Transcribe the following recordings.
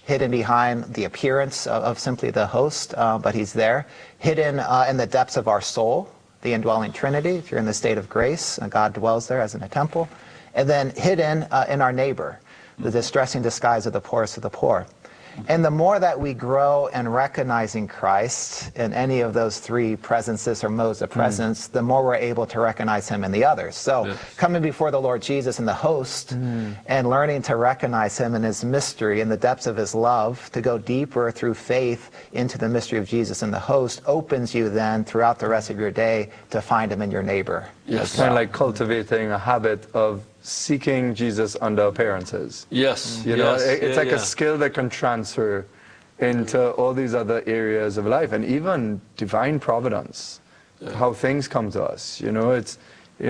hidden behind the appearance of simply the host, but he's there. Hidden in the depths of our soul, the indwelling Trinity. If you're in the state of grace, God dwells there as in a temple. And then hidden in our neighbor, the distressing disguise of the poorest of the poor. And the more that we grow in recognizing Christ in any of those three presences or modes of presence, the more we're able to recognize him in the others. So coming before the Lord Jesus in the host and learning to recognize him in his mystery, in the depths of his love, to go deeper through faith into the mystery of Jesus in the host, opens you then throughout the rest of your day to find him in your neighbor. Yes. Kind of like cultivating a habit of seeking Jesus under appearances. Yes. You know, it's like a skill that can transfer into all these other areas of life, and even divine providence, how things come to us. You know, it's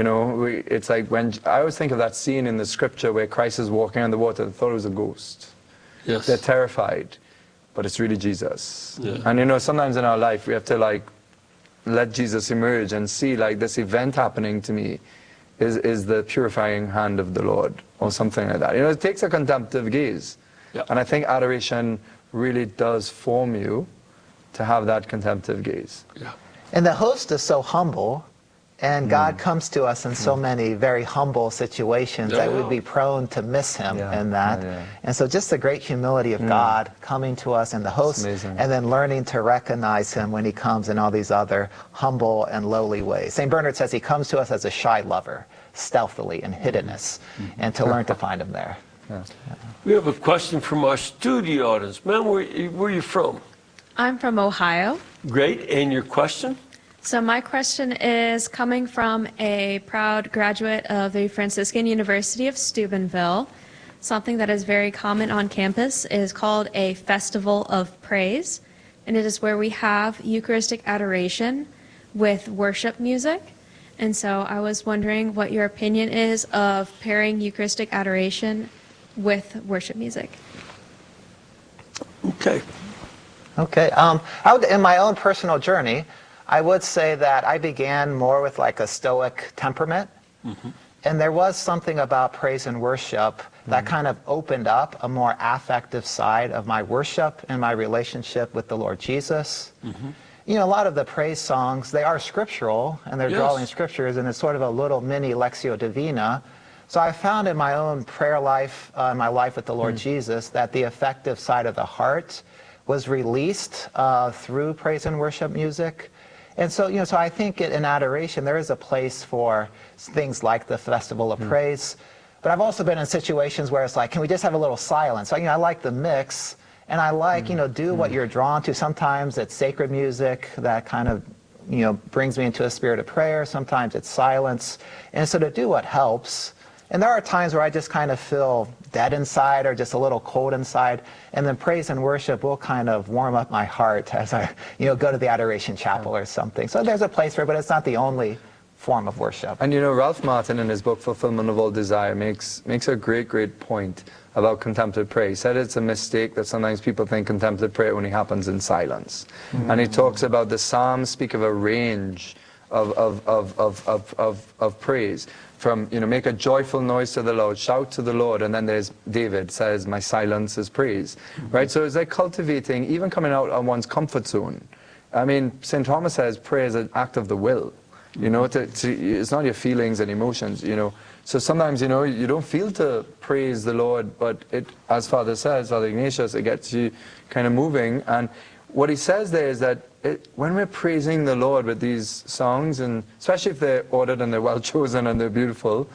like when I always think of that scene in the scripture where Christ is walking on the water. They thought it was a ghost. Yes. They're terrified, but it's really Jesus. Yeah. And you know, sometimes in our life we have to like let Jesus emerge and see like this event happening to me is the purifying hand of the Lord, or something like that. You know, it takes a contemplative gaze. Yeah. And I think adoration really does form you to have that contemplative gaze. Yeah. And the host is so humble, and God comes to us in so many very humble situations that we'd be prone to miss him in that. And so just the great humility of God coming to us in the host, and then learning to recognize him when he comes in all these other humble and lowly ways. St. Bernard says he comes to us as a shy lover, stealthily in hiddenness, and to learn to find him there. We have a question from our studio audience. Ma'am, where are you from? I'm from Ohio. Great. And your question? So my question is, coming from a proud graduate of the Franciscan University of Steubenville, something that is very common on campus is called a Festival of Praise, and it is where we have Eucharistic adoration with worship music. And so I was wondering what your opinion is of pairing Eucharistic adoration with worship music. Okay. Okay. In my own personal journey, I would say that I began more with like a stoic temperament. And there was something about praise and worship that kind of opened up a more affective side of my worship and my relationship with the Lord Jesus. You know, a lot of the praise songs, they are scriptural, and they're drawing scriptures, and it's sort of a little mini Lectio Divina. So I found in my own prayer life, my life with the Lord Jesus, that the affective side of the heart was released through praise and worship music. And so, you know, so I think in adoration, there is a place for things like the Festival of Praise. But I've also been in situations where it's like, can we just have a little silence? So, you know, I like the mix, and I like, you know, do what you're drawn to. Sometimes it's sacred music that kind of, you know, brings me into a spirit of prayer. Sometimes it's silence. And so to do what helps. And there are times where I just kind of feel dead inside or just a little cold inside, and then praise and worship will kind of warm up my heart as I, you know, go to the Adoration Chapel or something. So there's a place for it, but it's not the only form of worship. And you know, Ralph Martin in his book Fulfillment of All Desire makes a great point about contemplative prayer. He said it's a mistake that sometimes people think contemplative prayer only happens in silence. And he talks about the Psalms speak of a range of praise. From, you know, make a joyful noise to the Lord, shout to the Lord, and then there's David says, my silence is praise, right? So it's like cultivating, even coming out of one's comfort zone. I mean, St. Thomas says prayer is an act of the will, you know, it's not your feelings and emotions, you know. So sometimes, you know, you don't feel to praise the Lord, but it, as Father says, Father Ignatius, it gets you kind of moving. And what he says there is that when we're praising the Lord with these songs, and especially if they're ordered and they're well chosen and they're beautiful,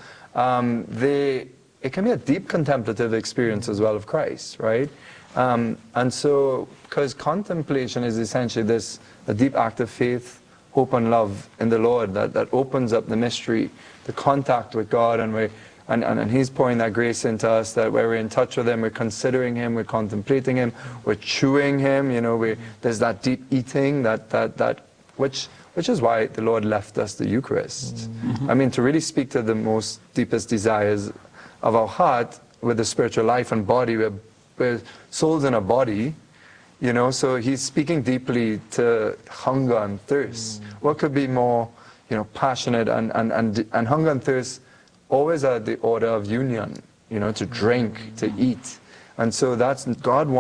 it can be a deep contemplative experience as well of Christ, right? And so, because contemplation is essentially a deep act of faith, hope and love in the Lord that opens up the mystery, the contact with God, and He's pouring that grace into us, that where we're in touch with Him, we're considering Him, we're contemplating Him, we're chewing Him, you know, there's that deep eating, which is why the Lord left us the Eucharist. I mean, to really speak to the most deepest desires of our heart with the spiritual life and body, we're souls in a body, you know, so He's speaking deeply to hunger and thirst. What could be more, you know, passionate and hunger and thirst always at the order of union, you know, to drink, to eat. And so that's, God wants